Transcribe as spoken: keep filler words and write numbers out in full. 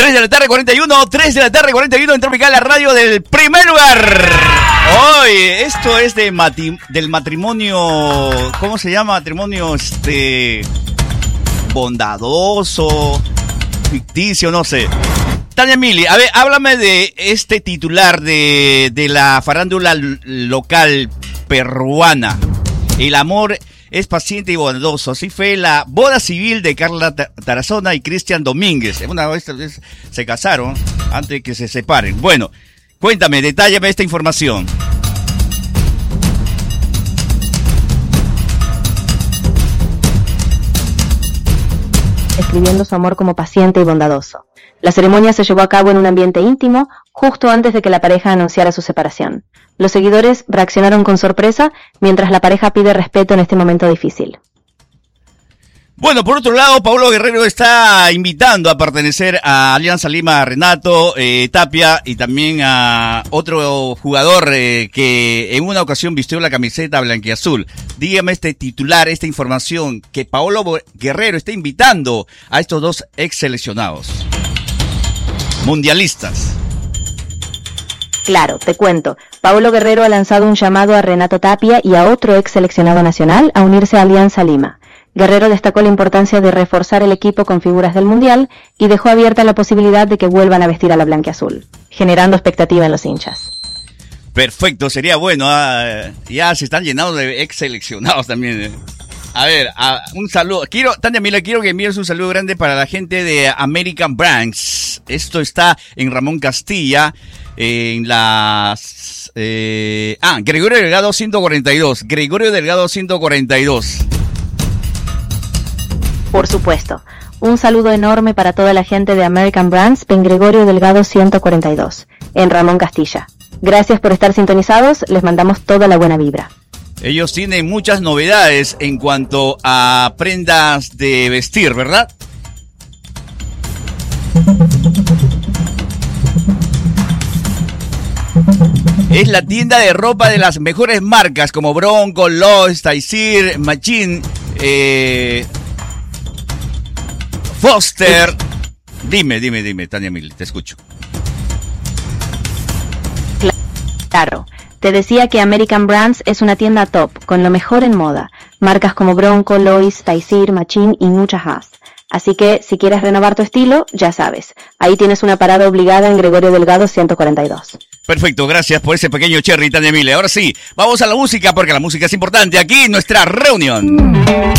tres de la tarde, cuarenta y uno, tres de la tarde, cuarenta y uno en Tropical, la radio del primer lugar. Hoy, esto es de mati, del matrimonio, ¿cómo se llama? Matrimonio, este, bondadoso, ficticio, no sé. Tania Mili, a ver, háblame de este titular de, de la farándula local peruana. El amor es paciente y bondadoso. Así fue la boda civil de Carla Tarazona y Cristian Domínguez. Una vez se casaron antes de que se separen. Bueno, cuéntame, detállame esta información. Escribiendo su amor como paciente y bondadoso. La ceremonia se llevó a cabo en un ambiente íntimo, justo antes de que la pareja anunciara su separación. Los seguidores reaccionaron con sorpresa, mientras la pareja pide respeto en este momento difícil. Bueno, por otro lado, Paolo Guerrero está invitando a pertenecer a Alianza Lima a Renato eh, Tapia y también a otro jugador eh, que en una ocasión vistió la camiseta blanquiazul. Dígame este titular, esta información, que Paolo Guerrero está invitando a estos dos ex seleccionados mundialistas. Claro, te cuento. Paolo Guerrero ha lanzado un llamado a Renato Tapia y a otro ex seleccionado nacional a unirse a Alianza Lima. Guerrero destacó la importancia de reforzar el equipo con figuras del Mundial y dejó abierta la posibilidad de que vuelvan a vestir a la blanquiazul, generando expectativa en los hinchas. Perfecto, sería bueno. Ah, ya se están llenando de ex seleccionados también. Eh. A ver, a, un saludo. Quiero, Tania Mila, quiero que envíes un saludo grande para la gente de American Brands. Esto está en Ramón Castilla, eh, en las... Eh, ah, Gregorio Delgado ciento cuarenta y dos. Gregorio Delgado ciento cuarenta y dos. Por supuesto. Un saludo enorme para toda la gente de American Brands en Gregorio Delgado ciento cuarenta y dos, en Ramón Castilla. Gracias por estar sintonizados, les mandamos toda la buena vibra. Ellos tienen muchas novedades en cuanto a prendas de vestir, ¿verdad? Es la tienda de ropa de las mejores marcas como Bronco, Lois, Taisir, Machín, eh, Foster. Dime, dime, dime, Tania Mil, te escucho. Claro, te decía que American Brands es una tienda top, con lo mejor en moda. Marcas como Bronco, Lois, Taisir, Machín y muchas más. Así que, si quieres renovar tu estilo, ya sabes. Ahí tienes una parada obligada en Gregorio Delgado ciento cuarenta y dos. Perfecto, gracias por ese pequeño cherry, Tania Mille. Ahora sí, vamos a la música, porque la música es importante aquí en nuestra reunión.